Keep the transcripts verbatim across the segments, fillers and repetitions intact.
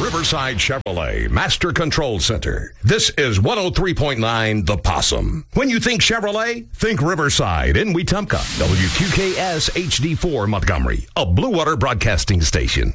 Riverside Chevrolet Master Control Center. This is one oh three point nine The Possum. When you think Chevrolet, think Riverside in Wetumpka. W Q K S H D four Montgomery, a Blue Water Broadcasting station.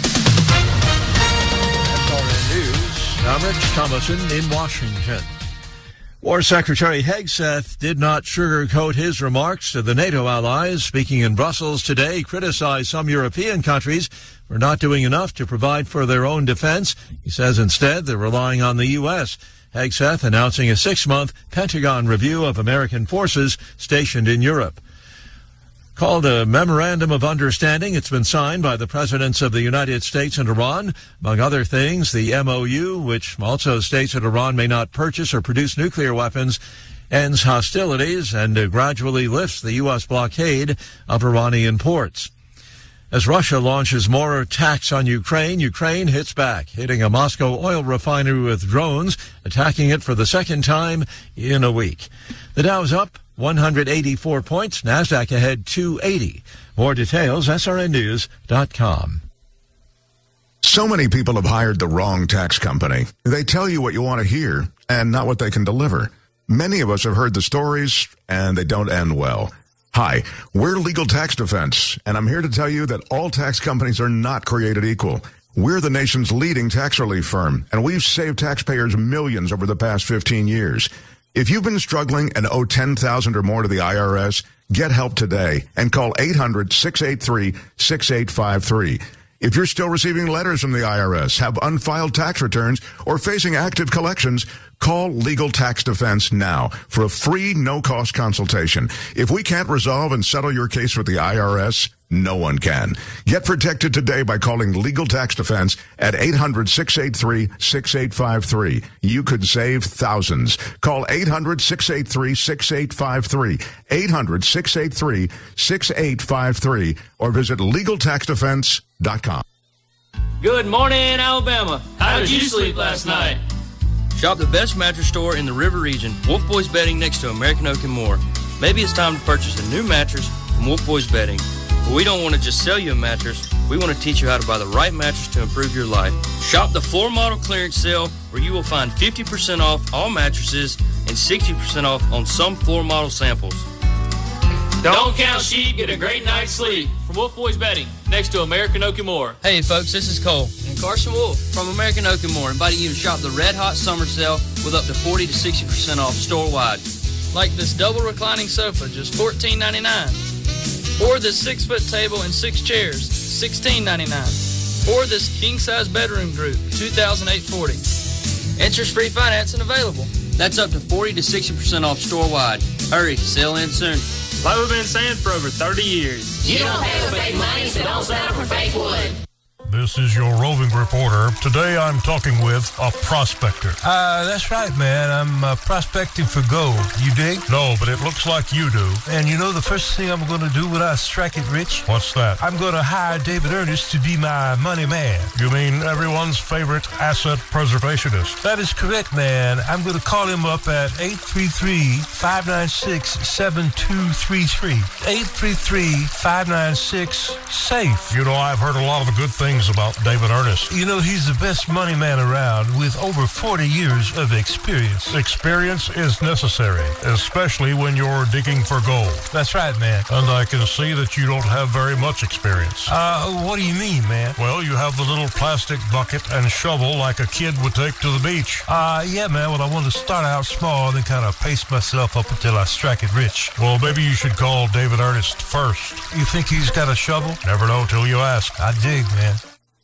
That's all in news. I'm Rich Thomason in Washington. War Secretary Hegseth did not sugarcoat his remarks to the NATO allies. Speaking in Brussels today, criticized some European countries for not doing enough to provide for their own defense. He says instead they're relying on the U S. Hegseth announcing a six-month Pentagon review of American forces stationed in Europe. Called a Memorandum of Understanding, it's been signed by the presidents of the United States and Iran. Among other things, the M O U, which also states that Iran may not purchase or produce nuclear weapons, ends hostilities and gradually lifts the U S blockade of Iranian ports. As Russia launches more attacks on Ukraine, Ukraine hits back, hitting a Moscow oil refinery with drones, attacking it for the second time in a week. The Dow's up one hundred eighty-four points, NASDAQ ahead two eighty. More details, S R N news dot com. So many people have hired the wrong tax company. They tell you what you want to hear and not what they can deliver. Many of us have heard the stories, and they don't end well. Hi, we're Legal Tax Defense, and I'm here to tell you that all tax companies are not created equal. We're the nation's leading tax relief firm, and we've saved taxpayers millions over the past fifteen years. If you've been struggling and owe ten thousand dollars or more to the I R S, get help today and call eight hundred, six eight three, six eight five three. If you're still receiving letters from the I R S, have unfiled tax returns, or facing active collections, call Legal Tax Defense now for a free, no-cost consultation. If we can't resolve and settle your case with the I R S, no one can. Get protected today by calling Legal Tax Defense at eight hundred, six eight three, six eight five three. You could save thousands. Call eight hundred, six eight three, six eight five three, eight hundred, six eight three, six eight five three, or visit legal tax defense dot com. Good morning, Alabama. How did you sleep last night? Shop the best mattress store in the River region, Wolf Boys Bedding, next to American Oak and More. Maybe it's time to purchase a new mattress from Wolf Boys Bedding. But we don't want to just sell you a mattress. We want to teach you how to buy the right mattress to improve your life. Shop the floor model clearance sale, where you will find fifty percent off all mattresses and sixty percent off on some floor model samples. Don't count sheep, get a great night's sleep from Wolf Boys Bedding, next to American Oak and More. Hey folks, this is Cole and Carson Wolf from American Oak and More, inviting you to shop the Red Hot Summer Sale with up to forty to sixty percent off store-wide. Like this double reclining sofa, just fourteen ninety-nine. Or this six-foot table and six chairs, sixteen ninety-nine. Or this king-size bedroom group, two thousand eight hundred forty dollars. Interest-free financing available. That's up to forty to sixty percent off store-wide. Hurry, sale ends soon. Like we've been saying for over thirty years. You don't have the fake money, so don't settle for fake wood. This is your roving reporter. Today I'm talking with a prospector. Uh, that's right, man. I'm uh, prospecting for gold. You dig? No, but it looks like you do. And you know the first thing I'm going to do when I strike it rich? What's that? I'm going to hire David Ernest to be my money man. You mean everyone's favorite asset preservationist? That is correct, man. I'm going to call him up at eight three three, five nine six, seven two three three. eight three three, five nine six, SAFE. You know, I've heard a lot of the good things about David Ernest. You know, he's the best money man around with over forty years of experience. Experience is necessary, especially when you're digging for gold. That's right, man. And I can see that you don't have very much experience. Uh, what do you mean, man? Well, you have the little plastic bucket and shovel like a kid would take to the beach. Uh, yeah, man. Well, I want to start out small and then kind of pace myself up until I strike it rich. Well, maybe you should call David Ernest first. You think he's got a shovel? Never know till you ask. I dig, man.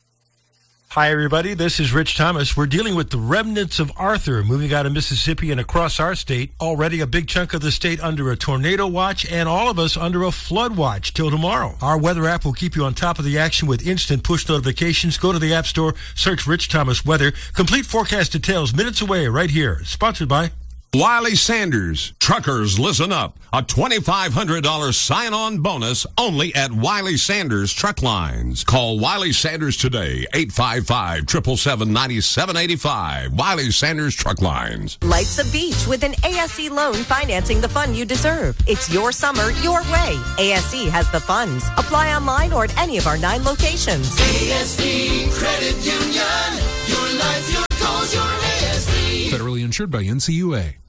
Hi, everybody. This is Rich Thomas. We're dealing with the remnants of Arthur moving out of Mississippi and across our state. Already a big chunk of the state under a tornado watch and all of us under a flood watch till tomorrow. Our weather app will keep you on top of the action with instant push notifications. Go to the App Store, search Rich Thomas Weather. Complete forecast details minutes away right here. Sponsored by Wiley Sanders. Truckers, listen up. A twenty-five hundred dollars sign-on bonus only at Wiley Sanders Truck Lines. Call Wiley Sanders today, eight five five, seven seven seven, nine seven eight five. Wiley Sanders Truck Lines. Life's a beach with an A S E loan financing the fun you deserve. It's your summer, your way. A S E has the funds. Apply online or at any of our nine locations. A S E Credit Union. insured by N C U A.